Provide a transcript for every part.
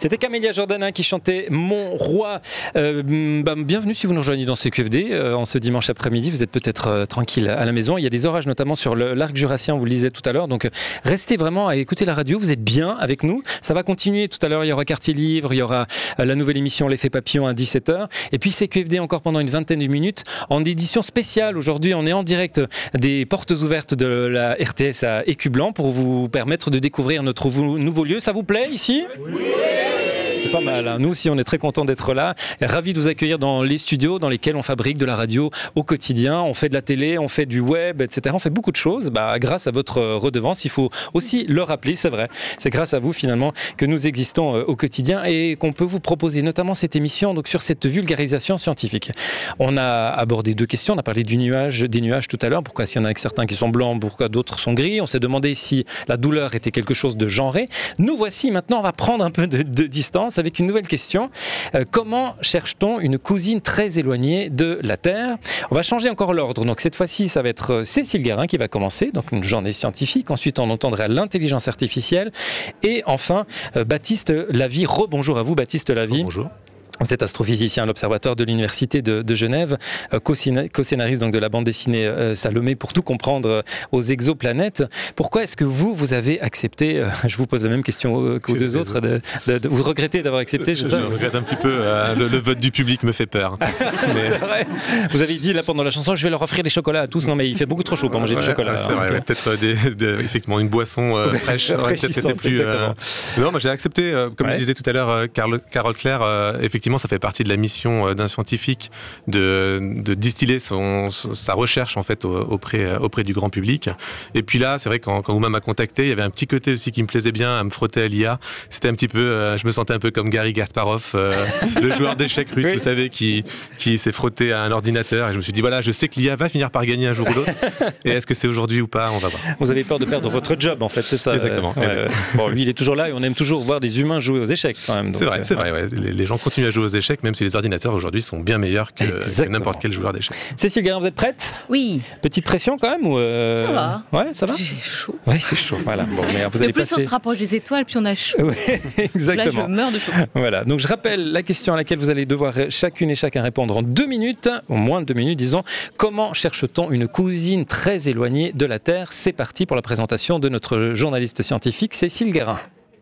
C'était Camélia Jordana qui chantait Mon Roi. Bienvenue si vous nous rejoignez dans CQFD en ce dimanche après-midi. Vous êtes peut-être tranquille à la maison. Il y a des orages notamment sur l'arc jurassien, vous le disiez tout à l'heure. Donc restez vraiment à écouter la radio. Vous êtes bien avec nous. Ça va continuer tout à l'heure. Il y aura Quartier Livre, il y aura la nouvelle émission L'Effet Papillon à 17h. Et puis CQFD encore pendant une vingtaine de minutes en édition spéciale. Aujourd'hui, on est en direct des portes ouvertes de la RTS à Écublanc pour vous permettre de découvrir notre nouveau lieu. Ça vous plaît ici ? Oui. C'est pas mal, hein. Nous aussi on est très contents d'être là, ravis de vous accueillir dans les studios dans lesquels on fabrique de la radio au quotidien, on fait de la télé, on fait du web, etc. On fait beaucoup de choses grâce à votre redevance, il faut aussi le rappeler, c'est vrai, c'est grâce à vous finalement que nous existons au quotidien et qu'on peut vous proposer notamment cette émission donc, sur cette vulgarisation scientifique. On a abordé deux questions, on a parlé des nuages tout à l'heure, pourquoi s'il y en a certains qui sont blancs, pourquoi d'autres sont gris, on s'est demandé si la douleur était quelque chose de genré. Nous voici maintenant, on va prendre un peu de distance avec une nouvelle question. Comment cherche-t-on une cousine très éloignée de la Terre ? On va changer encore l'ordre. Donc cette fois-ci, ça va être Cécile Guérin qui va commencer, donc une journée scientifique. Ensuite, on entendra l'intelligence artificielle. Et enfin, Baptiste Lavie. Rebonjour à vous, Baptiste Lavie. Bonjour. Vous êtes astrophysicien à l'Observatoire de l'Université de Genève, co-scénariste donc de la bande dessinée Salomé pour tout comprendre aux exoplanètes. Pourquoi est-ce que vous avez accepté, je vous pose la même question qu'aux deux autres, vous regrettez d'avoir accepté Je regrette un petit peu, le vote du public me fait peur. C'est vrai. Vous avez dit là pendant la chanson, je vais leur offrir des chocolats à tous. Non mais il fait beaucoup trop chaud pour manger du chocolat. C'est vrai, peut-être effectivement une boisson fraîche. Peut-être plus, Non, moi j'ai accepté, comme le disait tout à l'heure Carole Claire, effectivement ça fait partie de la mission d'un scientifique de distiller sa recherche en fait auprès du grand public. Et puis là, c'est vrai quand Ouma m'a contacté, il y avait un petit côté aussi qui me plaisait bien à me frotter à l'IA. C'était un petit peu, je me sentais un peu comme Garry Kasparov, le joueur d'échecs russe, vous savez, qui s'est frotté à un ordinateur. Et je me suis dit voilà, je sais que l'IA va finir par gagner un jour ou l'autre. Et est-ce que c'est aujourd'hui ou pas ? On va voir. Vous avez peur de perdre votre job en fait, c'est ça ? Exactement. Bon, lui il est toujours là et on aime toujours voir des humains jouer aux échecs quand même. Donc, c'est vrai. Ouais. Les gens continuent à jouer aux échecs, même si les ordinateurs aujourd'hui sont bien meilleurs que n'importe quel joueur d'échecs. Cécile Guérin, vous êtes prête ? Oui. Petite pression quand même ou Ça va. Ouais, ça va ? J'ai chaud. Ouais, il fait chaud. Voilà. Bon, mais vous allez plus passer... on se rapproche des étoiles, plus on a chaud. Ouais, exactement. Là, je meurs de chaud. Voilà. Donc je rappelle la question à laquelle vous allez devoir chacune et chacun répondre en 2 minutes, en moins de 2 minutes, disons. Comment cherche-t-on une cousine très éloignée de la Terre ? C'est parti pour la présentation de notre journaliste scientifique Cécile Guérin.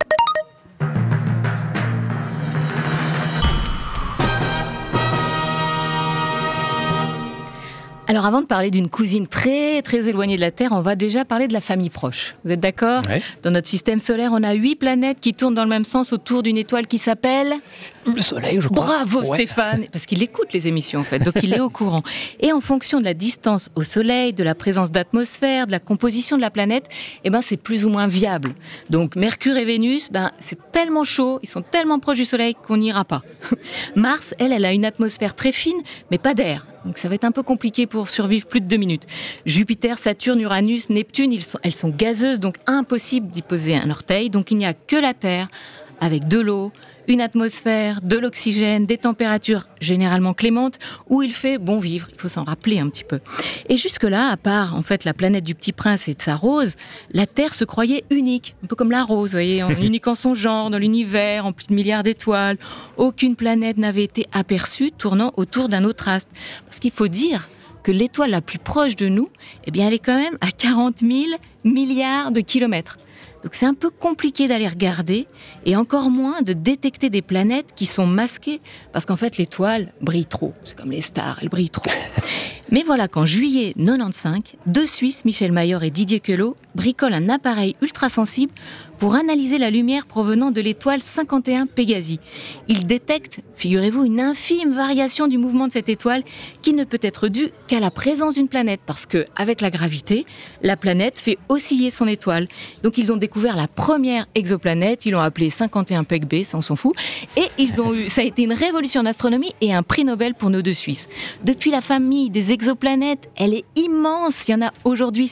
Alors avant de parler d'une cousine très très éloignée de la Terre, on va déjà parler de la famille proche. Vous êtes d'accord ? Ouais. Dans notre système solaire, on a 8 planètes qui tournent dans le même sens autour d'une étoile qui s'appelle... Le Soleil, je crois. Bravo ouais. Stéphane, parce qu'il écoute les émissions en fait, donc il est au courant. Et en fonction de la distance au Soleil, de la présence d'atmosphère, de la composition de la planète, c'est plus ou moins viable. Donc Mercure et Vénus, c'est tellement chaud, ils sont tellement proches du Soleil qu'on n'ira pas. Mars, elle a une atmosphère très fine, mais pas d'air. Donc ça va être un peu compliqué pour survivre plus de 2 minutes. Jupiter, Saturne, Uranus, Neptune, elles sont gazeuses, donc impossible d'y poser un orteil. Donc il n'y a que la Terre, avec de l'eau, une atmosphère, de l'oxygène, des températures généralement clémentes, où il fait bon vivre. Il faut s'en rappeler un petit peu. Et jusque-là, à part en fait la planète du Petit Prince et de sa rose, la Terre se croyait unique, un peu comme la rose, vous voyez, unique en son genre, dans l'univers, rempli de milliards d'étoiles. Aucune planète n'avait été aperçue tournant autour d'un autre astre. Parce qu'il faut dire que l'étoile la plus proche de nous, elle est quand même à 40 000 milliards de kilomètres. Donc c'est un peu compliqué d'aller regarder et encore moins de détecter des planètes qui sont masquées parce qu'en fait l'étoile brille trop. C'est comme les stars, elle brille trop. Mais voilà qu'en juillet 95, 2 Suisses, Michel Mayor et Didier Queloz, bricolent un appareil ultrasensible pour analyser la lumière provenant de l'étoile 51 Pégasi. Ils détectent, figurez-vous, une infime variation du mouvement de cette étoile qui ne peut être due qu'à la présence d'une planète parce que, avec la gravité, la planète fait osciller son étoile. Donc ils ont découvert la première exoplanète, ils l'ont appelée 51 Peg B, ça on s'en fout, et ça a été une révolution en astronomie et un prix Nobel pour nos 2 Suisses. Depuis la famille des exoplanètes, elle est immense, il y en a aujourd'hui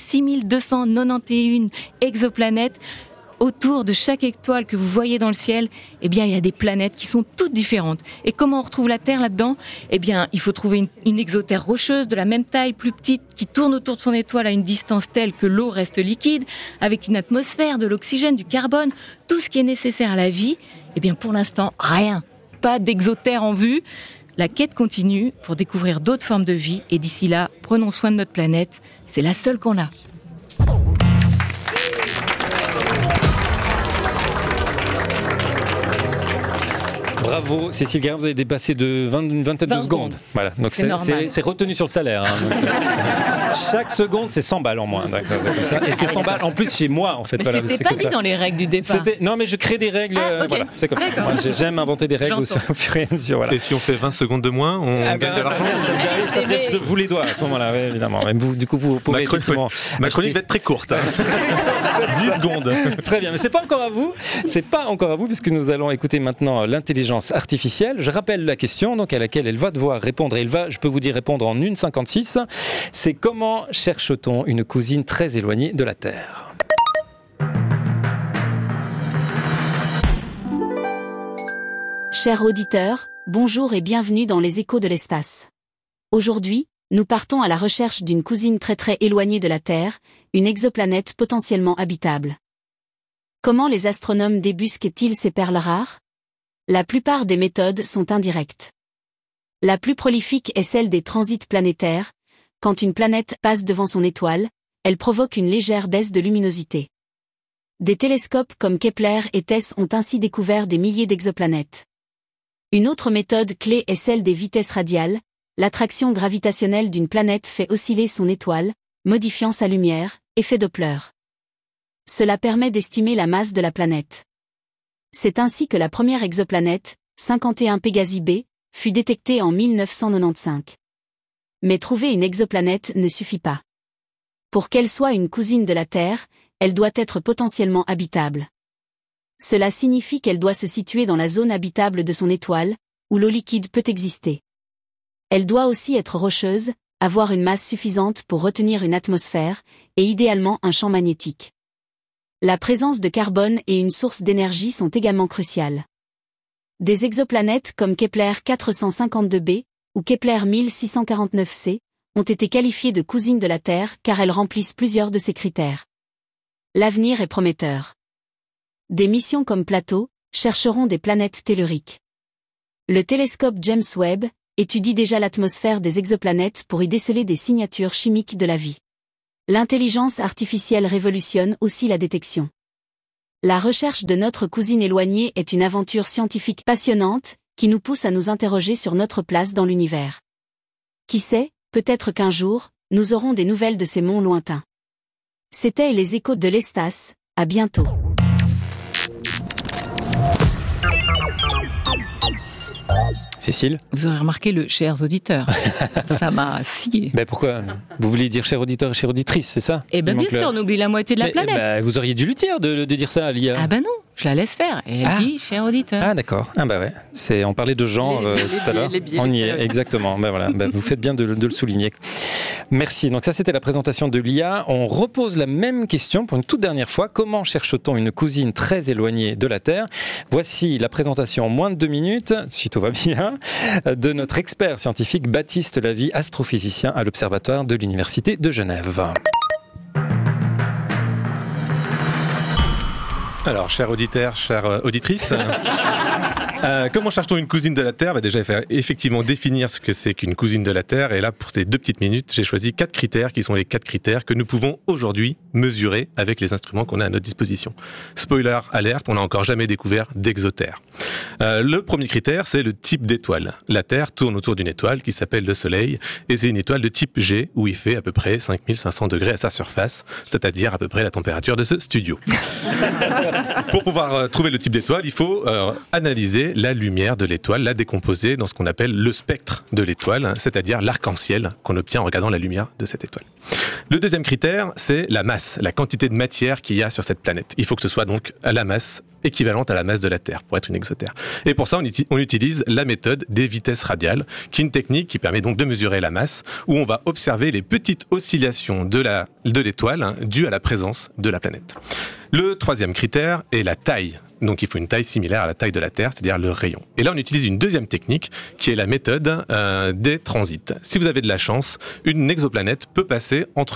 6291 exoplanètes. Autour de chaque étoile que vous voyez dans le ciel, il y a des planètes qui sont toutes différentes. Et comment on retrouve la Terre là-dedans ? Il faut trouver une exotère rocheuse de la même taille, plus petite, qui tourne autour de son étoile à une distance telle que l'eau reste liquide, avec une atmosphère, de l'oxygène, du carbone, tout ce qui est nécessaire à la vie. Eh bien, pour l'instant, rien. Pas d'exoterre en vue. La quête continue pour découvrir d'autres formes de vie. Et d'ici là, prenons soin de notre planète. C'est la seule qu'on a. Bravo Cécile Guérin, vous avez dépassé une vingtaine de secondes. Voilà, donc c'est retenu sur le salaire. Hein. Chaque seconde, c'est 100 balles en moins. D'accord, comme ça. Et c'est 100 balles en plus chez moi, en fait. Mais voilà, c'était pas dit dans les règles du départ. Non, mais je crée des règles. Okay. Voilà, c'est comme ça. Moi, j'aime inventer des règles au fur et à mesure. Voilà. Et si on fait 20 secondes de moins, on gagne de l'argent. Je vous les dois à ce moment-là, oui, évidemment. Mais du coup, vous pourrez ma chronique va être très courte. 10 secondes. Très bien, mais c'est pas encore à vous. C'est pas encore à vous, puisque nous allons écouter maintenant l'intelligence artificielle. Je rappelle la question donc à laquelle elle va devoir répondre. Et je peux vous dire répondre en 1,56. C'est comment cherche-t-on une cousine très éloignée de la Terre ? Chers auditeurs, bonjour et bienvenue dans les échos de l'espace. Aujourd'hui, nous partons à la recherche d'une cousine très très éloignée de la Terre, une exoplanète potentiellement habitable. Comment les astronomes débusquent-ils ces perles rares ? La plupart des méthodes sont indirectes. La plus prolifique est celle des transits planétaires. Quand une planète passe devant son étoile, elle provoque une légère baisse de luminosité. Des télescopes comme Kepler et TESS ont ainsi découvert des milliers d'exoplanètes. Une autre méthode clé est celle des vitesses radiales. L'attraction gravitationnelle d'une planète fait osciller son étoile, modifiant sa lumière, effet Doppler. Cela permet d'estimer la masse de la planète. C'est ainsi que la première exoplanète, 51 Pégasi b, fut détectée en 1995. Mais trouver une exoplanète ne suffit pas. Pour qu'elle soit une cousine de la Terre, elle doit être potentiellement habitable. Cela signifie qu'elle doit se situer dans la zone habitable de son étoile, où l'eau liquide peut exister. Elle doit aussi être rocheuse, avoir une masse suffisante pour retenir une atmosphère, et idéalement un champ magnétique. La présence de carbone et une source d'énergie sont également cruciales. Des exoplanètes comme Kepler 452b ou Kepler 1649c ont été qualifiées de cousines de la Terre car elles remplissent plusieurs de ces critères. L'avenir est prometteur. Des missions comme Plato chercheront des planètes telluriques. Le télescope James Webb étudie déjà l'atmosphère des exoplanètes pour y déceler des signatures chimiques de la vie. L'intelligence artificielle révolutionne aussi la détection. La recherche de notre cousine éloignée est une aventure scientifique passionnante, qui nous pousse à nous interroger sur notre place dans l'univers. Qui sait, peut-être qu'un jour, nous aurons des nouvelles de ces monts lointains. C'était les échos de l'espace, à bientôt. Cécile ? Vous aurez remarqué chers auditeurs. Ça m'a scié. Ben pourquoi ? Vous voulez dire cher auditeur et chère auditrice, c'est ça ? Eh bien bien sûr, on oublie la moitié de la planète. Vous auriez dû lui dire de dire ça à l'IA. Ah ben non, je la laisse faire. Et elle dit cher auditeur. Ah d'accord. Ah bah ouais. On parlait de genre tout à l'heure. On y est, exactement. Ben voilà. Vous faites bien de le souligner. Merci. Donc ça, c'était la présentation de l'IA. On repose la même question pour une toute dernière fois. Comment cherche-t-on une cousine très éloignée de la Terre ? Voici la présentation en moins de 2 minutes, si tout va bien, de notre expert scientifique Baptiste Lavie, astrophysicien à l'Observatoire de l'Université de Genève. Alors, chers auditeurs, chères auditrices, comment cherche-t-on une cousine de la Terre ? Déjà, il faut effectivement définir ce que c'est qu'une cousine de la Terre. Et là, pour ces 2 petites minutes, j'ai choisi 4 critères qui sont les 4 critères que nous pouvons aujourd'hui mesurer avec les instruments qu'on a à notre disposition. Spoiler alerte, on n'a encore jamais découvert d'exotère. Le premier critère, c'est le type d'étoile. La Terre tourne autour d'une étoile qui s'appelle le Soleil, et c'est une étoile de type G, où il fait à peu près 5500 degrés à sa surface, c'est-à-dire à peu près la température de ce studio. Pour pouvoir trouver le type d'étoile, il faut analyser la lumière de l'étoile, la décomposer dans ce qu'on appelle le spectre de l'étoile, c'est-à-dire l'arc-en-ciel qu'on obtient en regardant la lumière de cette étoile. Le deuxième critère, c'est la masse, la quantité de matière qu'il y a sur cette planète. Il faut que ce soit donc à la masse équivalente à la masse de la Terre pour être une exotère. Et pour ça, on utilise la méthode des vitesses radiales, qui est une technique qui permet donc de mesurer la masse, où on va observer les petites oscillations de l'étoile dues à la présence de la planète. Le troisième critère est la taille. Donc il faut une taille similaire à la taille de la Terre, c'est-à-dire le rayon. Et là, on utilise une deuxième technique qui est la méthode des transits. Si vous avez de la chance, une exoplanète peut passer entre vous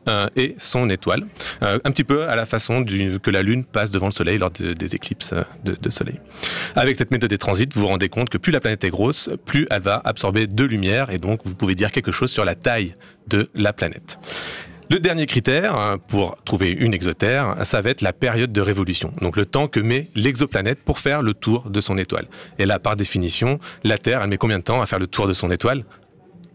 et son étoile, un petit peu à la façon que la Lune passe devant le Soleil lors des éclipses de Soleil. Avec cette méthode des transits, vous vous rendez compte que plus la planète est grosse, plus elle va absorber de lumière, et donc vous pouvez dire quelque chose sur la taille de la planète. Le dernier critère pour trouver une exotère, ça va être la période de révolution, donc le temps que met l'exoplanète pour faire le tour de son étoile. Et là, par définition, la Terre, elle met combien de temps à faire le tour de son étoile ? Public ?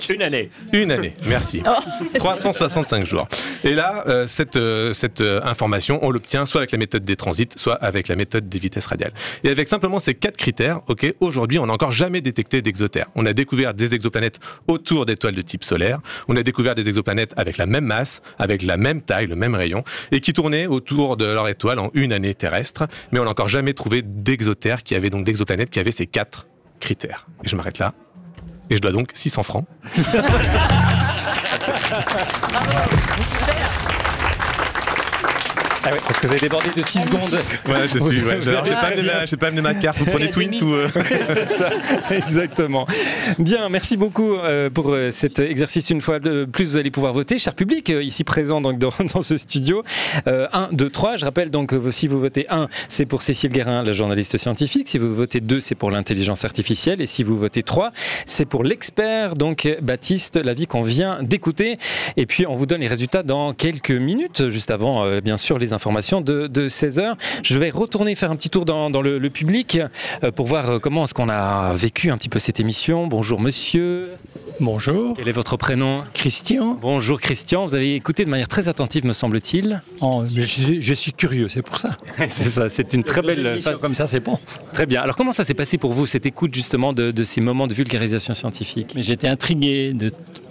Une année. Une année, merci. 365 jours. Et là, cette information, on l'obtient soit avec la méthode des transits, soit avec la méthode des vitesses radiales. Et avec simplement ces 4 critères, aujourd'hui, on n'a encore jamais détecté d'exotères. On a découvert des exoplanètes autour d'étoiles de type solaire. On a découvert des exoplanètes avec la même masse, avec la même taille, le même rayon, et qui tournaient autour de leur étoile en une année terrestre. Mais on n'a encore jamais trouvé d'exotères d'exoplanètes qui avaient ces 4 critères. Et je m'arrête là. Et je dois donc 600 francs. Ah ouais, parce que vous avez débordé de 6 secondes. Ouais, je suis. Ouais. J'ai pas amené ma carte. Vous prenez Twint ou C'est ça, exactement. Bien, merci beaucoup pour cet exercice. Une fois de plus, vous allez pouvoir voter, cher public, ici présent donc dans ce studio. 1, 2, 3. Je rappelle donc si vous votez 1, c'est pour Cécile Guérin, la journaliste scientifique. Si vous votez 2, c'est pour l'intelligence artificielle. Et si vous votez 3, c'est pour l'expert, donc Baptiste, l'avis qu'on vient d'écouter. Et puis, on vous donne les résultats dans quelques minutes, juste avant, bien sûr, les informations de 16h. Je vais retourner faire un petit tour dans le public pour voir comment est-ce qu'on a vécu un petit peu cette émission. Bonjour monsieur. Bonjour. Quel est votre prénom ? Christian. Bonjour Christian, vous avez écouté de manière très attentive me semble-t-il. Je suis curieux, c'est pour ça. C'est ça, c'est une très belle... Comme ça, c'est bon. Très bien. Alors comment ça s'est passé pour vous, cette écoute justement de ces moments de vulgarisation scientifique ? Mais j'étais intrigué de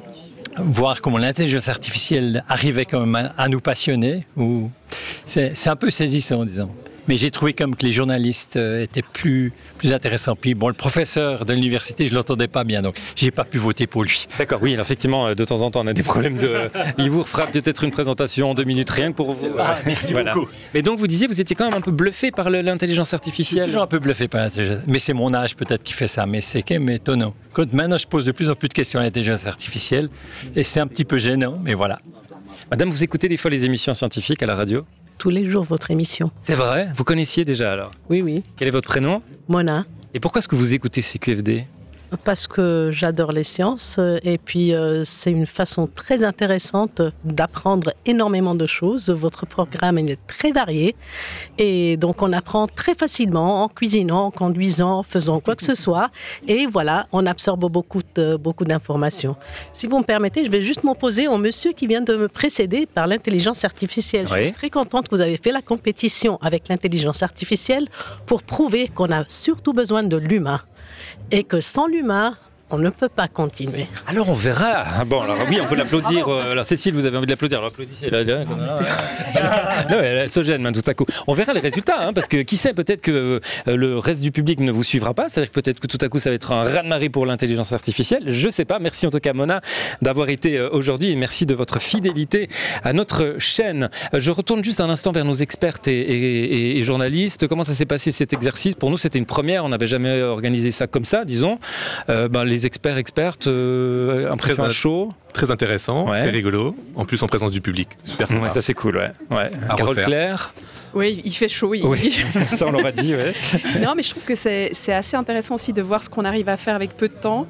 voir comment l'intelligence artificielle arrivait quand même à nous passionner. C'est un peu saisissant, disons. Mais j'ai trouvé comme que les journalistes étaient plus intéressants. Puis bon, le professeur de l'université, je l'entendais pas bien, donc j'ai pas pu voter pour lui. D'accord, oui, alors effectivement, de temps en temps, on a des problèmes de... Il vous fera peut-être une présentation en 2 minutes rien que pour vous. Merci beaucoup. Mais donc, vous disiez, vous étiez quand même un peu bluffé par l'intelligence artificielle. Je suis toujours un peu bluffé par l'intelligence. Mais c'est mon âge peut-être qui fait ça, mais c'est quand même étonnant. Maintenant, je pose de plus en plus de questions à l'intelligence artificielle, et c'est un petit peu gênant, mais voilà. Madame, vous écoutez des fois les émissions scientifiques à la radio ? Tous les jours, votre émission. C'est vrai ? Vous connaissiez déjà alors ? Oui, oui. Quel est votre prénom ? Mona. Et pourquoi est-ce que vous écoutez CQFD ? Parce que j'adore les sciences et puis c'est une façon très intéressante d'apprendre énormément de choses. Votre programme est très varié et donc on apprend très facilement en cuisinant, en conduisant, en faisant quoi que ce soit. Et voilà, on absorbe beaucoup d'informations. Si vous me permettez, je vais juste m'opposer au monsieur qui vient de me précéder par l'intelligence artificielle. Oui. Je suis très contente que vous avez fait la compétition avec l'intelligence artificielle pour prouver qu'on a surtout besoin de l'humain. Et que sans l'humain, on ne peut pas continuer. Alors on verra. Bon, alors oui, on peut l'applaudir. Alors Cécile, vous avez envie de l'applaudir. Alors applaudissez. Non, elle se gêne tout à coup. On verra les résultats, parce que qui sait, peut-être que le reste du public ne vous suivra pas. C'est-à-dire que peut-être que tout à coup, ça va être un raz-de-marée pour l'intelligence artificielle. Je sais pas. Merci en tout cas, Mona, d'avoir été aujourd'hui et merci de votre fidélité à notre chaîne. Je retourne juste un instant vers nos expertes et journalistes. Comment ça s'est passé cet exercice ? Pour nous, c'était une première. On n'avait jamais organisé ça comme ça, disons. Les expertes, impression à chaud. Très intéressant, très rigolo. En plus, en présence du public. Super sympa. Ouais, ça, c'est cool, ouais. Carole Claire. Oui, il fait chaud. Oui, ça on l'aura dit, ouais. Non, mais je trouve que c'est assez intéressant aussi de voir ce qu'on arrive à faire avec peu de temps.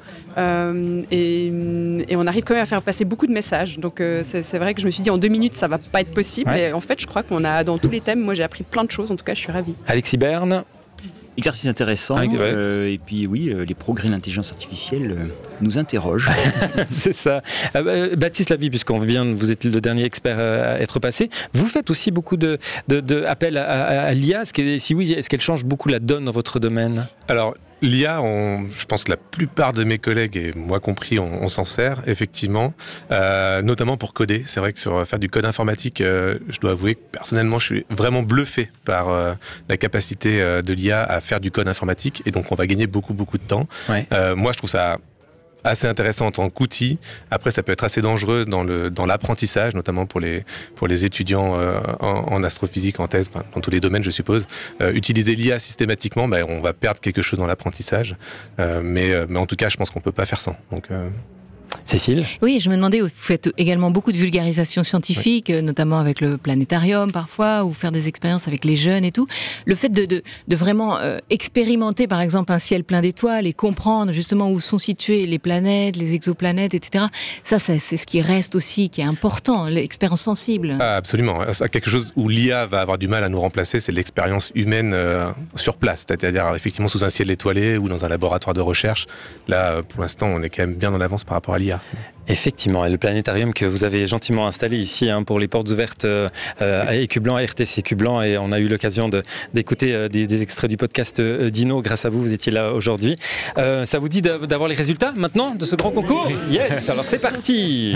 Et on arrive quand même à faire passer beaucoup de messages. Donc c'est vrai que je me suis dit en 2 minutes, ça va pas être possible. Ouais. Et en fait, je crois qu'on a dans tous les thèmes, moi j'ai appris plein de choses. En tout cas, je suis ravie. Alexis Berne. Exercice intéressant, et puis oui, les progrès de l'intelligence artificielle nous interrogent. C'est ça. Baptiste Lavie, vous êtes le dernier expert à être passé, vous faites aussi beaucoup de appels à l'IA. Si oui, est-ce qu'elle change beaucoup la donne dans votre domaine ? Alors, l'IA, je pense que la plupart de mes collègues, et moi compris, on s'en sert, effectivement, notamment pour coder. C'est vrai que sur faire du code informatique, je dois avouer que personnellement, je suis vraiment bluffé par la capacité de l'IA à faire du code informatique, et donc on va gagner beaucoup de temps. Ouais. Moi, je trouve ça assez intéressant en tant qu'outil. Après, ça peut être assez dangereux dans l'apprentissage, notamment pour les étudiants en astrophysique, en thèse, dans tous les domaines, je suppose. Utiliser l'IA systématiquement, on va perdre quelque chose dans l'apprentissage. Mais en tout cas, je pense qu'on peut pas faire sans. Donc, Cécile ? Oui, je me demandais, vous faites également beaucoup de vulgarisation scientifique, notamment avec le planétarium parfois, ou faire des expériences avec les jeunes et tout. Le fait de vraiment expérimenter, par exemple, un ciel plein d'étoiles et comprendre justement où sont situées les planètes, les exoplanètes, etc. Ça, c'est ce qui reste aussi, qui est important, l'expérience sensible. Ah, absolument. Quelque chose où l'IA va avoir du mal à nous remplacer, c'est l'expérience humaine sur place, c'est-à-dire effectivement sous un ciel étoilé ou dans un laboratoire de recherche. Là, pour l'instant, on est quand même bien en avance par rapport à l'IA. Effectivement, et le planétarium que vous avez gentiment installé ici pour les portes ouvertes à Écublanc, à RTC Écublanc, et on a eu l'occasion d'écouter des extraits du podcast Dino. Grâce à vous, vous étiez là aujourd'hui. Ça vous dit d'avoir les résultats maintenant de ce grand concours ? Yes, alors c'est parti.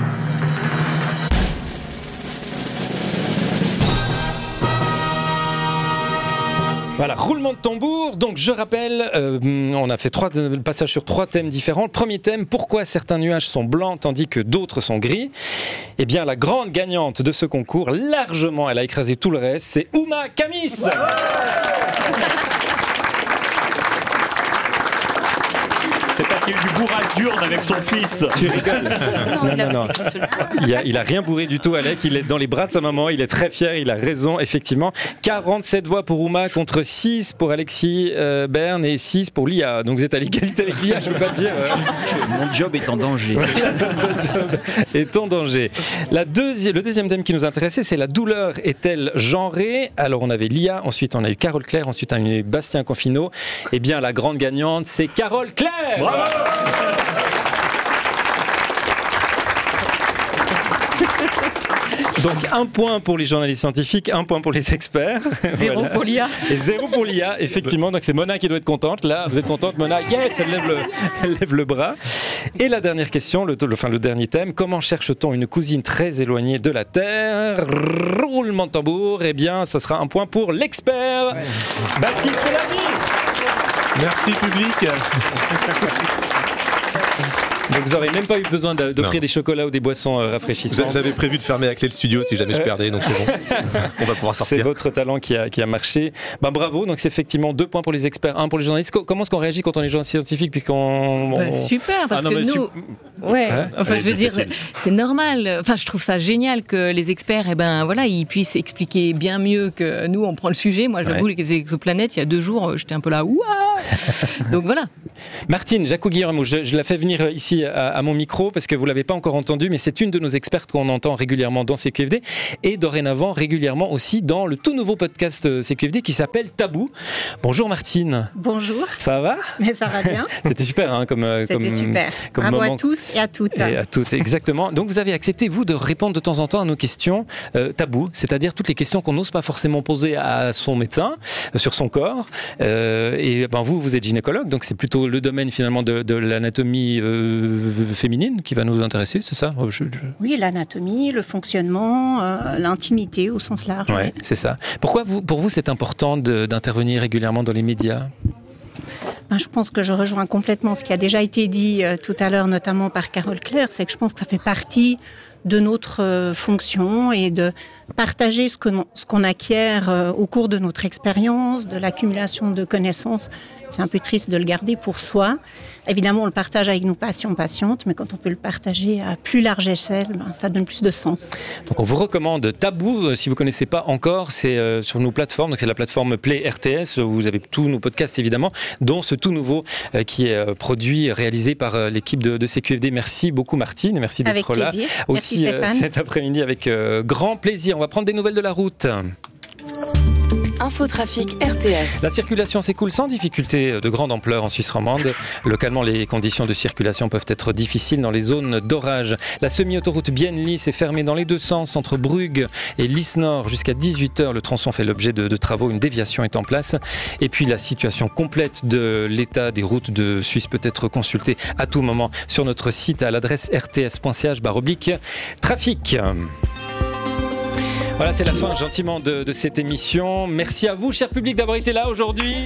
Voilà, roulement de tambour. Donc je rappelle, on a fait 3 passages sur 3 thèmes différents. Le premier thème, pourquoi certains nuages sont blancs tandis que d'autres sont gris ? Eh bien, la grande gagnante de ce concours, largement, elle a écrasé tout le reste, c'est Ouma Kamis. C'est parce qu'il y a eu du bourrage d'urne avec son fils. Tu rigoles ? Non. Il a rien bourré du tout, Alec. Il est dans les bras de sa maman. Il est très fier. Il a raison, effectivement. 47 voix pour Ouma contre 6 pour Alexis Berne et 6 pour Lia. Donc vous êtes à l'égalité avec Lia, je ne peux pas te dire. Mon job est en danger. Notre job est en danger. Le deuxième thème qui nous intéressait, c'est la douleur est-elle genrée ? Alors on avait Lia, ensuite on a eu Carole Claire, ensuite on a eu Bastien Confineau. Eh bien la grande gagnante, c'est Carole Claire. Bravo. Donc 1 point pour les journalistes scientifiques, 1 point pour les experts. 0 voilà. Pour l'IA. Et 0 pour l'IA, effectivement. Donc c'est Mona qui doit être contente. Là, vous êtes contente, Mona ? Yes, elle lève le bras. Et la dernière question, le dernier thème. Comment cherche-t-on une cousine très éloignée de la Terre ? Roulement de tambour. Eh bien, ça sera 1 point pour l'expert, Baptiste Lamy. Merci, public. Donc vous n'aurez même pas eu besoin d'offrir des chocolats ou des boissons rafraîchissantes. J'avais prévu de fermer la clé le studio si jamais je perdais, donc c'est bon. On va pouvoir sortir. C'est votre talent qui a marché. Bravo, donc c'est effectivement 2 points pour les experts, 1 pour les journalistes. Comment est-ce qu'on réagit quand on est journaliste scientifique puis super, parce que nous... Ouais, enfin je veux dire, c'est normal. Enfin je trouve ça génial que les experts, ils puissent expliquer bien mieux que nous, on prend le sujet. Moi j'avoue, les exoplanètes, il y a 2 jours, j'étais un peu là, ouah. Donc voilà. Martine Jacou-Guillermo, je la fais venir ici à mon micro parce que vous ne l'avez pas encore entendu, mais c'est une de nos expertes qu'on entend régulièrement dans CQFD et dorénavant régulièrement aussi dans le tout nouveau podcast CQFD qui s'appelle Tabou. Bonjour Martine. Bonjour. Ça va ? Mais ça va bien. C'était super C'était super. Comme bravo moment. À tous et à toutes. Et à toutes, exactement. Donc vous avez accepté, vous, de répondre de temps en temps à nos questions tabous, c'est-à-dire toutes les questions qu'on n'ose pas forcément poser à son médecin sur son corps. Vous êtes gynécologue, donc c'est plutôt le domaine finalement de l'anatomie féminine qui va nous intéresser, c'est ça ? Oui, l'anatomie, le fonctionnement, l'intimité au sens large. Oui, c'est ça. Pourquoi pour vous c'est important d'intervenir régulièrement dans les médias ? Je pense que je rejoins complètement ce qui a déjà été dit tout à l'heure, notamment par Carole Claire, c'est que je pense que ça fait partie de notre fonction et de partager ce qu'on acquiert au cours de notre expérience, de l'accumulation de connaissances. C'est un peu triste de le garder pour soi. Évidemment, on le partage avec nos patients, patientes, mais quand on peut le partager à plus large échelle, ça donne plus de sens. Donc on vous recommande Tabou, si vous ne connaissez pas encore, c'est sur nos plateformes, donc c'est la plateforme Play RTS, où vous avez tous nos podcasts évidemment, dont ce tout nouveau qui est produit, réalisé par l'équipe de CQFD. Merci beaucoup Martine, merci d'être avec là. Plaisir. Aussi Merci cet après-midi avec grand plaisir. On va prendre des nouvelles de la route. Infotrafic RTS. La circulation s'écoule sans difficulté de grande ampleur en Suisse romande. Localement, les conditions de circulation peuvent être difficiles dans les zones d'orage. La semi-autoroute Bienne-Lys est fermée dans les 2 sens entre Brugge et Lys-Nord jusqu'à 18h. Le tronçon fait l'objet de travaux, une déviation est en place. Et puis la situation complète de l'état des routes de Suisse peut être consultée à tout moment sur notre site à l'adresse rts.ch/trafic. Voilà, c'est la fin gentiment de cette émission. Merci à vous, cher public, d'avoir été là aujourd'hui.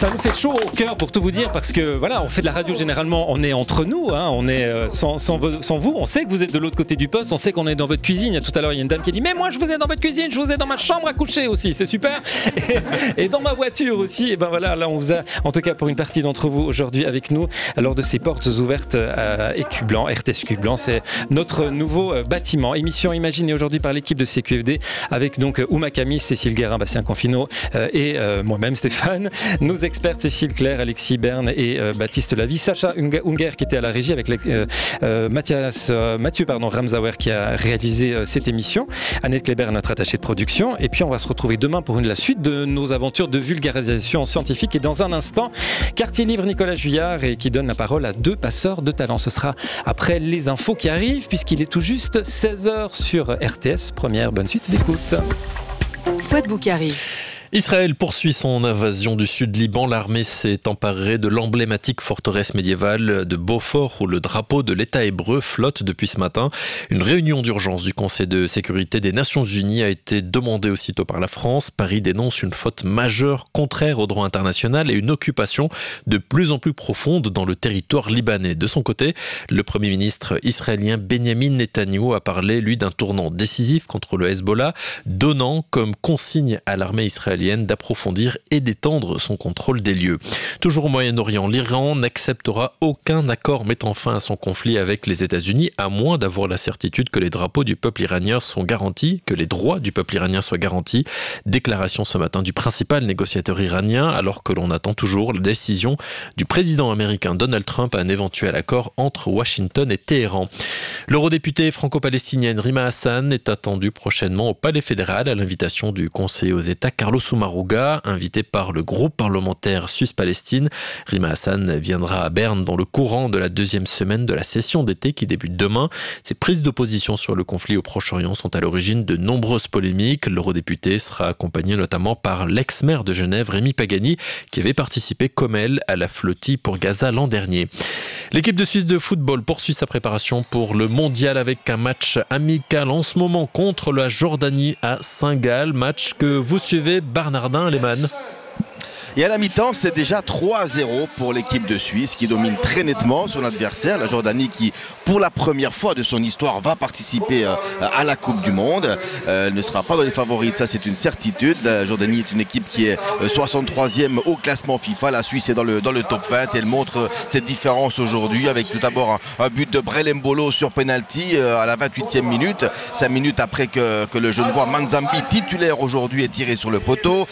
Ça nous fait chaud au cœur pour tout vous dire parce que voilà, on fait de la radio généralement, on est entre nous, hein, on est sans vous, on sait que vous êtes de l'autre côté du poste, on sait qu'on est dans votre cuisine. Tout à l'heure, il y a une dame qui a dit mais moi je vous ai dans votre cuisine, je vous ai dans ma chambre à coucher aussi, c'est super. Et dans ma voiture aussi. Et ben voilà, là on vous a, en tout cas pour une partie d'entre vous aujourd'hui avec nous, lors de ces portes ouvertes à Écublanc, RTS Écublanc, c'est notre nouveau bâtiment. Émission imaginée aujourd'hui par l'équipe de CQFD avec donc Ouma Camis, Cécile Guérin, Bastien Confino et moi-même Stéphane, nos experts Cécile Claire, Alexis Berne et Baptiste Lavie, Sacha Unger qui était à la régie avec Mathieu Ramsauer qui a réalisé cette émission, Annette Kléber, notre attachée de production, et puis on va se retrouver demain pour la suite de nos aventures de vulgarisation scientifique et dans un instant, Quartier Livre Nicolas Juillard et qui donne la parole à 2 passeurs de talent. Ce sera après les infos qui arrivent puisqu'il est tout juste 16h sur RTS. Première bonne suite d'écoute. Fouad Boukari. Israël poursuit son invasion du sud Liban. L'armée s'est emparée de l'emblématique forteresse médiévale de Beaufort où le drapeau de l'État hébreu flotte depuis ce matin. Une réunion d'urgence du Conseil de sécurité des Nations Unies a été demandée aussitôt par la France. Paris dénonce une faute majeure contraire au droit international et une occupation de plus en plus profonde dans le territoire libanais. De son côté, le Premier ministre israélien Benjamin Netanyahou a parlé, lui, d'un tournant décisif contre le Hezbollah, donnant comme consigne à l'armée israélienne d'approfondir et d'étendre son contrôle des lieux. Toujours au Moyen-Orient, l'Iran n'acceptera aucun accord mettant fin à son conflit avec les États-Unis, à moins d'avoir la certitude que les drapeaux du peuple iranien sont garantis, que les droits du peuple iranien soient garantis. Déclaration ce matin du principal négociateur iranien, alors que l'on attend toujours la décision du président américain Donald Trump à un éventuel accord entre Washington et Téhéran. L'eurodéputée franco-palestinienne Rima Hassan est attendue prochainement au Palais fédéral à l'invitation du conseiller aux États Carlos Soumarouga, invité par le groupe parlementaire Suisse-Palestine. Rima Hassan viendra à Berne dans le courant de la 2e semaine de la session d'été qui débute demain. Ses prises d'opposition sur le conflit au Proche-Orient sont à l'origine de nombreuses polémiques. L'eurodéputé sera accompagné notamment par l'ex-maire de Genève, Rémi Pagani, qui avait participé comme elle à la flottille pour Gaza l'an dernier. L'équipe de Suisse de football poursuit sa préparation pour le mondial avec un match amical en ce moment contre la Jordanie à Saint-Gall. Match que vous suivez, Bernardin Lehmann. Et à la mi-temps, c'est déjà 3-0 pour l'équipe de Suisse qui domine très nettement son adversaire, la Jordanie qui, pour la première fois de son histoire, va participer à la Coupe du Monde. Elle ne sera pas dans les favoris, ça c'est une certitude. La Jordanie est une équipe qui est 63e au classement FIFA. La Suisse est dans le top 20 et elle montre cette différence aujourd'hui avec tout d'abord un but de Brel Mbolo sur penalty à la 28e minute. 5 minutes après que le Genevois Manzambi, titulaire aujourd'hui, est tiré sur le poteau.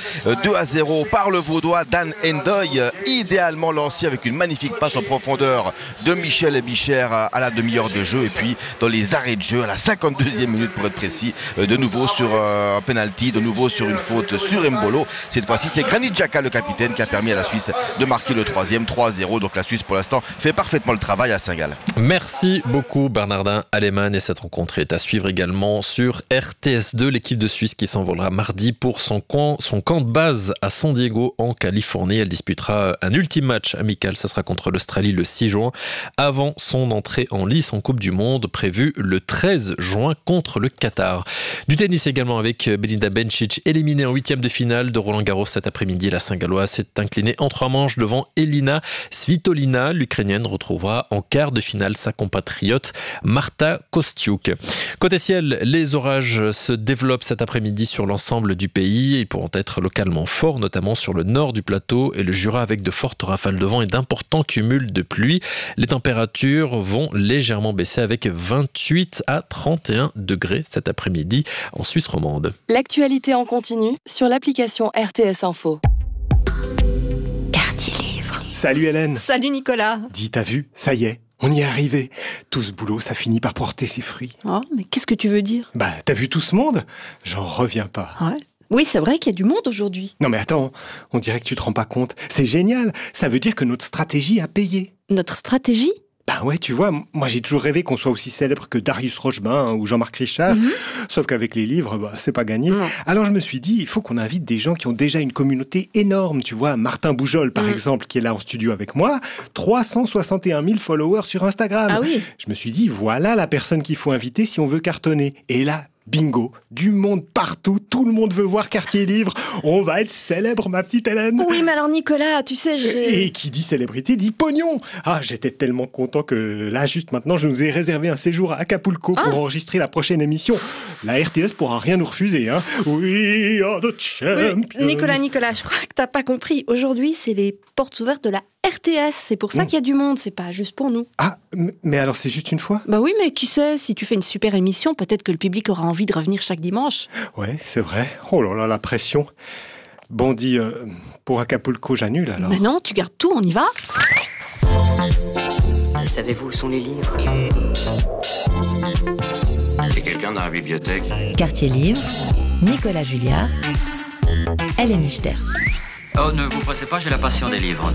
2-0 par le Vaudois Dan Endoy, idéalement lancé avec une magnifique passe en profondeur de Michel Bicher à la demi-heure de jeu. Et puis dans les arrêts de jeu, à la 52e minute pour être précis, de nouveau sur un penalty, de nouveau sur une faute sur Mbolo. Cette fois-ci, c'est Granit Xhaka, le capitaine, qui a permis à la Suisse de marquer le 3e, 3-0. Donc la Suisse, pour l'instant, fait parfaitement le travail à Saint-Gall. Merci beaucoup Bernardin Alemann. Et cette rencontre est à suivre également sur RTS2. L'équipe de Suisse qui s'envolera mardi pour son camp de base à San Diego en Californie. Elle disputera un ultime match amical, ce sera contre l'Australie le 6 juin, avant son entrée en lice en Coupe du Monde, prévue le 13 juin contre le Qatar. Du tennis également avec Belinda Bencic, éliminée en 8e de finale de Roland-Garros cet après-midi. La Saint-Galloise s'est inclinée en 3 manches devant Elina Svitolina. L'Ukrainienne retrouvera en quart de finale sa compatriote Marta Kostyuk. Côté ciel, les orages se développent cet après-midi sur l'ensemble du pays. Ils pourront être localement forts, notamment sur le nord du plateau et le Jura avec de fortes rafales de vent et d'importants cumuls de pluie. Les températures vont légèrement baisser avec 28 à 31 degrés cet après-midi en Suisse romande. L'actualité en continu sur l'application RTS Info. Quartier Livre. Salut Hélène. Salut Nicolas. Dis, t'as vu, ça y est, on y est arrivé. Tout ce boulot, ça finit par porter ses fruits. Oh, mais qu'est-ce que tu veux dire ? Bah, t'as vu tout ce monde ? J'en reviens pas. Ouais. Oui, c'est vrai qu'il y a du monde aujourd'hui. Non mais attends, on dirait que tu te rends pas compte. C'est génial, ça veut dire que notre stratégie a payé. Notre stratégie ? Ben ouais, tu vois, moi j'ai toujours rêvé qu'on soit aussi célèbre que Darius Rochebin ou Jean-Marc Richard, sauf qu'avec les livres, bah, c'est pas gagné. Alors je me suis dit, il faut qu'on invite des gens qui ont déjà une communauté énorme, tu vois, Martin Boujol par exemple, qui est là en studio avec moi, 361 000 followers sur Instagram. Ah oui. Je me suis dit, voilà la personne qu'il faut inviter si on veut cartonner. Et là, Bingo, du monde partout, tout le monde veut voir Quartier Livre. On va être célèbre, ma petite Hélène. Oui, mais alors Nicolas, tu sais, Et qui dit célébrité dit pognon. Ah, j'étais tellement content que là, juste maintenant, je nous ai réservé un séjour à Acapulco pour enregistrer la prochaine émission. La RTS pourra rien nous refuser, hein. We are the champions. Oui, Nicolas, je crois que t'as pas compris. Aujourd'hui, c'est les portes ouvertes de la RTS. C'est pour ça qu'il y a du monde, c'est pas juste pour nous. Ah, mais alors c'est juste une fois ? Bah oui, mais qui sait, si tu fais une super émission, peut-être que le public aura envie de revenir chaque dimanche. Ouais, c'est vrai. Oh là là, la pression. Bon, pour Acapulco, j'annule alors. Mais non, tu gardes tout, on y va. Savez-vous où sont les livres ? C'est quelqu'un dans la bibliothèque. Quartier Livre, Nicolas Julliard, Hélène Ichters. Oh, ne vous pressez pas, j'ai la passion des livres.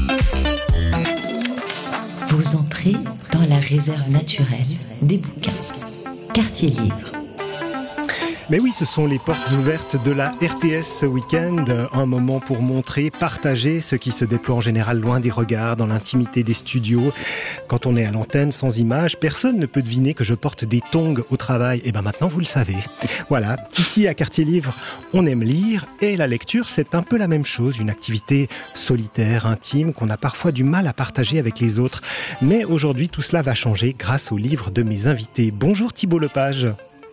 Vous entrez dans la réserve naturelle des bouquins. Quartier Livre. Mais oui, ce sont les portes ouvertes de la RTS ce week-end. Un moment pour montrer, partager ce qui se déploie en général loin des regards, dans l'intimité des studios. Quand on est à l'antenne sans image, personne ne peut deviner que je porte des tongs au travail. Et ben maintenant, vous le savez. Voilà, ici à Quartier Livre, on aime lire et la lecture, c'est un peu la même chose. Une activité solitaire, intime, qu'on a parfois du mal à partager avec les autres. Mais aujourd'hui, tout cela va changer grâce au livre de mes invités. Bonjour Thibault Lepage.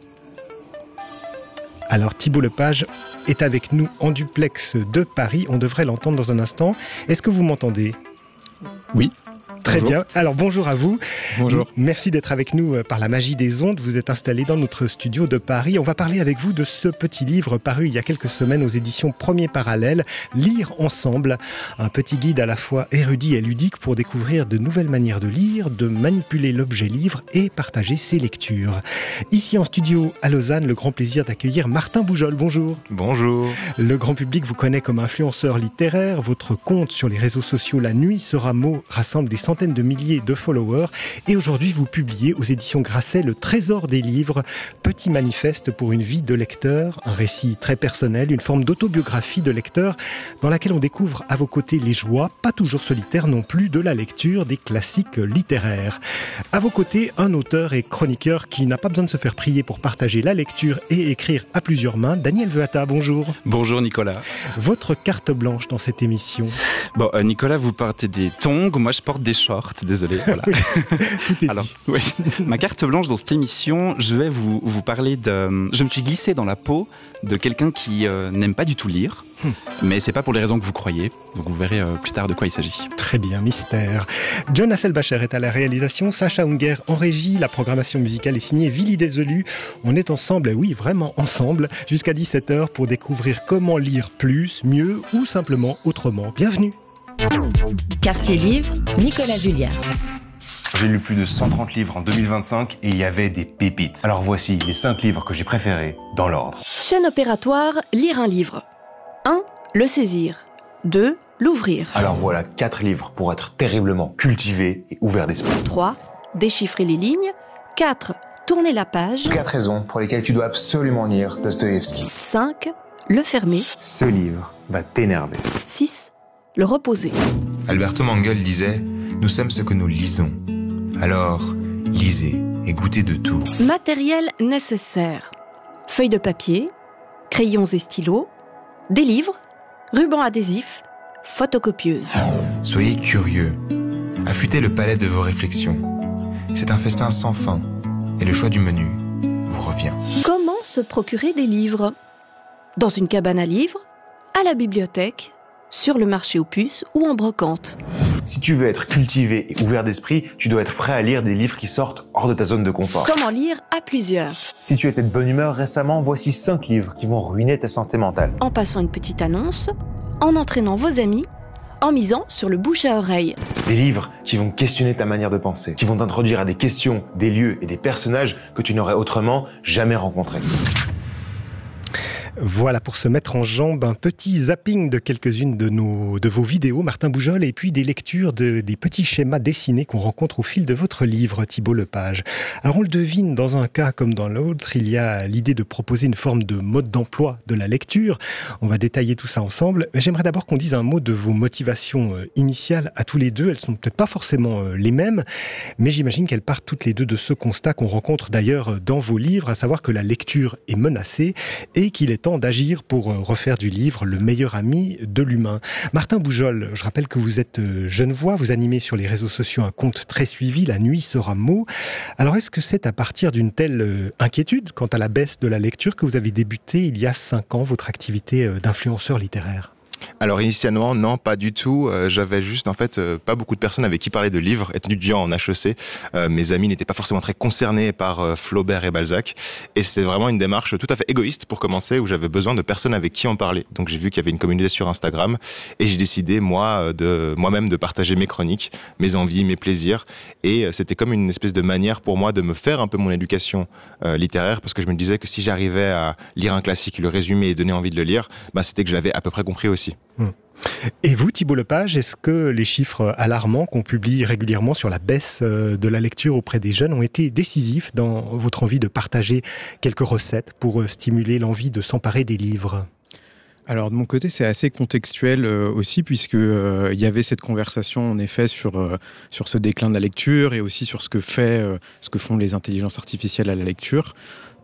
Alors Thibault Lepage est avec nous en duplex de Paris, on devrait l'entendre dans un instant. Est-ce que vous m'entendez ? Oui. Très bonjour. Bien. Alors bonjour à vous. Bonjour. Merci d'être avec nous par la magie des ondes. Vous êtes installé dans notre studio de Paris. On va parler avec vous de ce petit livre paru il y a quelques semaines aux éditions Premier Parallèle, Lire ensemble. Un petit guide à la fois érudit et ludique pour découvrir de nouvelles manières de lire, de manipuler l'objet livre et partager ses lectures. Ici en studio à Lausanne, le grand plaisir d'accueillir Martin Boujol. Bonjour. Bonjour. Le grand public vous connaît comme influenceur littéraire. Votre compte sur les réseaux sociaux La Nuit sera mot rassemble des centaines de milliers de followers et aujourd'hui vous publiez aux éditions Grasset Le Trésor des livres, petit manifeste pour une vie de lecteur, un récit très personnel, une forme d'autobiographie de lecteur dans laquelle on découvre à vos côtés les joies, pas toujours solitaires non plus, de la lecture des classiques littéraires. À vos côtés, un auteur et chroniqueur qui n'a pas besoin de se faire prier pour partager la lecture et écrire à plusieurs mains, Daniel Veata, bonjour. Bonjour Nicolas. Votre carte blanche dans cette émission. Bon, Nicolas, vous portez des tongs, moi je porte des shorts, désolé. Voilà. Tout est Alors, dit. oui, ma carte blanche dans cette émission, je vais vous parler de... Je me suis glissé dans la peau de quelqu'un qui n'aime pas du tout lire, mais c'est pas pour les raisons que vous croyez, donc vous verrez plus tard de quoi il s'agit. Très bien, mystère. John Hasselbacher est à la réalisation, Sacha Unger en régie, la programmation musicale est signée Willy Deselus. On est ensemble, oui, vraiment ensemble, jusqu'à 17h pour découvrir comment lire plus, mieux ou simplement autrement. Bienvenue. Quartier Livre, Nicolas Julliard. J'ai lu plus de 130 livres en 2025 et il y avait des pépites. Alors voici les 5 livres que j'ai préférés dans l'ordre. Chaîne opératoire, lire un livre. 1. Le saisir. 2. L'ouvrir. Alors voilà 4 livres pour être terriblement cultivé et ouvert d'esprit. 3. Déchiffrer les lignes. 4. Tourner la page. 4 raisons pour lesquelles tu dois absolument lire Dostoïevski. 5. Le fermer. Ce livre va t'énerver. 6. Le reposer. Alberto Manguel disait « Nous sommes ce que nous lisons. Alors, lisez et goûtez de tout. » Matériel nécessaire. Feuilles de papier, crayons et stylos, des livres, rubans adhésifs, photocopieuse. Soyez curieux. Affûtez le palais de vos réflexions. C'est un festin sans fin et le choix du menu vous revient. Comment se procurer des livres ? Dans une cabane à livres, à la bibliothèque, sur le marché aux puces ou en brocante. Si tu veux être cultivé et ouvert d'esprit, tu dois être prêt à lire des livres qui sortent hors de ta zone de confort. Comment lire à plusieurs ? Si tu étais de bonne humeur récemment, voici 5 livres qui vont ruiner ta santé mentale. En passant une petite annonce, en entraînant vos amis, en misant sur le bouche à oreille. Des livres qui vont questionner ta manière de penser, qui vont t'introduire à des questions, des lieux et des personnages que tu n'aurais autrement jamais rencontrés. Voilà, pour se mettre en jambe, un petit zapping de quelques-unes de vos vidéos, Martin Boujol, et puis des lectures des petits schémas dessinés qu'on rencontre au fil de votre livre, Thibault Lepage. Alors on le devine, dans un cas comme dans l'autre, il y a l'idée de proposer une forme de mode d'emploi de la lecture. On va détailler tout ça ensemble. Mais j'aimerais d'abord qu'on dise un mot de vos motivations initiales à tous les deux. Elles sont peut-être pas forcément les mêmes, mais j'imagine qu'elles partent toutes les deux de ce constat qu'on rencontre d'ailleurs dans vos livres, à savoir que la lecture est menacée et qu'il est temps d'agir pour refaire du livre le meilleur ami de l'humain. Martin Boujol, je rappelle que vous êtes genevois, vous animez sur les réseaux sociaux un compte très suivi, La Nuit sera mot. Alors est-ce que c'est à partir d'une telle inquiétude quant à la baisse de la lecture que vous avez débuté il y a 5 ans votre activité d'influenceur littéraire ? Alors initialement, non, pas du tout. J'avais juste pas beaucoup de personnes avec qui parler de livres. Étudiant en HEC, mes amis n'étaient pas forcément très concernés par Flaubert et Balzac. Et c'était vraiment une démarche tout à fait égoïste pour commencer, où j'avais besoin de personnes avec qui en parler. Donc j'ai vu qu'il y avait une communauté sur Instagram et j'ai décidé moi-même de partager mes chroniques, mes envies, mes plaisirs. Et c'était comme une espèce de manière pour moi de me faire un peu mon éducation littéraire, parce que je me disais que si j'arrivais à lire un classique, le résumer et donner envie de le lire, c'était que je l'avais à peu près compris aussi. Et vous, Thibault Lepage, est-ce que les chiffres alarmants qu'on publie régulièrement sur la baisse de la lecture auprès des jeunes ont été décisifs dans votre envie de partager quelques recettes pour stimuler l'envie de s'emparer des livres ? Alors de mon côté, c'est assez contextuel aussi, puisque il y avait cette conversation en effet sur ce déclin de la lecture et aussi sur ce que font les intelligences artificielles à la lecture.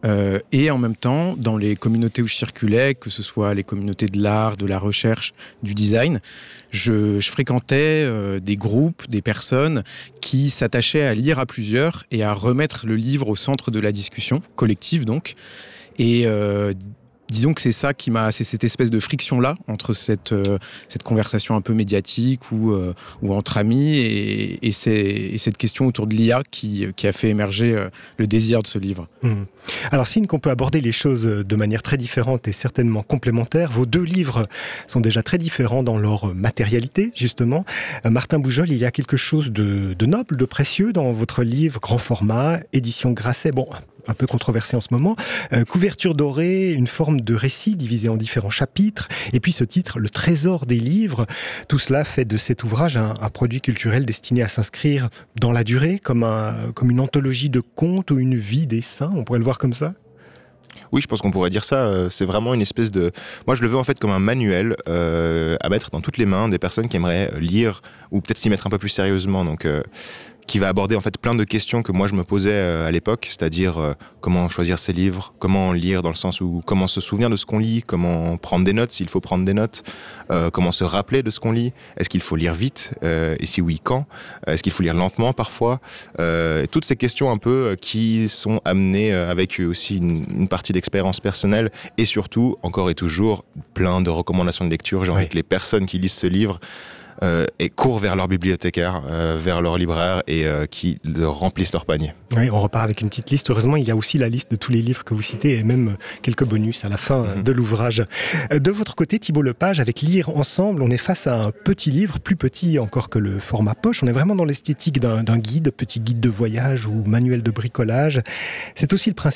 Et en même temps, dans les communautés où je circulais, que ce soit les communautés de l'art, de la recherche, du design, je fréquentais des groupes, des personnes qui s'attachaient à lire à plusieurs et à remettre le livre au centre de la discussion collective donc. Et disons que c'est cette espèce de friction-là entre cette conversation un peu médiatique ou entre amis et cette question autour de l'IA qui a fait émerger le désir de ce livre. Alors, signe qu'on peut aborder les choses de manière très différente et certainement complémentaire, vos 2 livres sont déjà très différents dans leur matérialité, justement. Martin Boujol, il y a quelque chose de noble, de précieux dans votre livre, grand format, édition Grasset, un peu controversé en ce moment, couverture dorée, une forme de récit divisé en différents chapitres, et puis ce titre, Le Trésor des livres. Tout cela fait de cet ouvrage un produit culturel destiné à s'inscrire dans la durée, comme une anthologie de contes ou une vie des saints, on pourrait le voir comme ça ? Oui, je pense qu'on pourrait dire ça. C'est vraiment une espèce de... Moi, je le veux en fait comme un manuel à mettre dans toutes les mains des personnes qui aimeraient lire ou peut-être s'y mettre un peu plus sérieusement. Donc, qui va aborder en fait plein de questions que moi je me posais à l'époque, c'est-à-dire comment choisir ses livres, comment lire dans le sens où comment se souvenir de ce qu'on lit, comment prendre des notes s'il faut prendre des notes, comment se rappeler de ce qu'on lit, est-ce qu'il faut lire vite et si oui quand, est-ce qu'il faut lire lentement parfois, et toutes ces questions un peu qui sont amenées avec aussi une partie d'expérience personnelle et surtout encore et toujours plein de recommandations de lecture. J'ai envie que les personnes qui lisent ce livre et courent vers leur bibliothécaire, vers leur libraire et qui remplissent leur panier. Oui, on repart avec une petite liste. Heureusement, il y a aussi la liste de tous les livres que vous citez et même quelques bonus à la fin de l'ouvrage. De votre côté, Thibault Lepage, avec Lire ensemble, on est face à un petit livre, plus petit encore que le format poche. On est vraiment dans l'esthétique d'un guide, petit guide de voyage ou manuel de bricolage. C'est aussi le principe